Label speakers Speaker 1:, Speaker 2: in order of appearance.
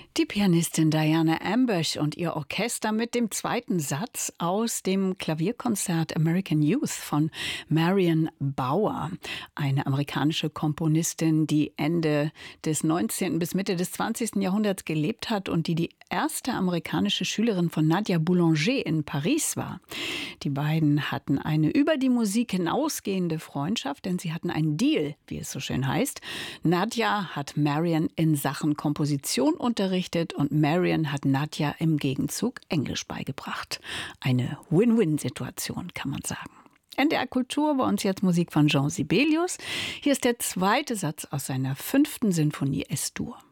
Speaker 1: Die Pianistin Diana Ambush und ihr Orchester mit dem zweiten Satz aus dem Klavierkonzert American Youth von Marion Bauer, eine amerikanische Komponistin, die Ende des 19. bis Mitte des 20. Jahrhunderts gelebt hat und die erste amerikanische Schülerin von Nadia Boulanger in Paris war. Die beiden hatten eine über die Musik hinausgehende Freundschaft, denn sie hatten einen Deal, wie es so schön heißt. Nadia hat Marion in Sachen Komposition unterrichtet und Marion hat Nadia im Gegenzug Englisch beigebracht. Eine Win-Win-Situation, kann man sagen. NDR Kultur, bei uns jetzt Musik von Jean Sibelius. Hier ist der zweite Satz aus seiner 5. Sinfonie Es-Dur.